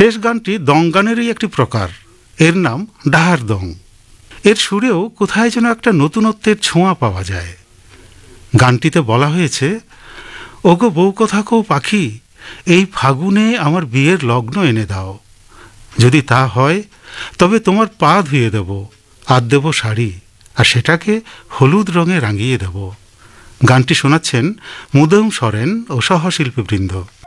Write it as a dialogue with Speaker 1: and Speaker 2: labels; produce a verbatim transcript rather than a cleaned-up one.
Speaker 1: শেষ গানটি দং গানেরই একটি প্রকার, এর নাম ডাহার দং। এর সুরেও কোথায় যেন একটা নতুনত্বের ছোঁয়া পাওয়া যায়। গানটিতে বলা হয়েছে, ওগো বউ কথা কও পাখি, এই ফাগুনে আমার বিয়ের লগ্ন এনে দাও। যদি তা হয় তবে তোমার পা ধুয়ে দেব, আর দেব শাড়ি, আর সেটাকে হলুদ রঙে রাঙিয়ে দেব। গানটি শোনাচ্ছেন মুদম সরেন ও সহশিল্পীবৃন্দ।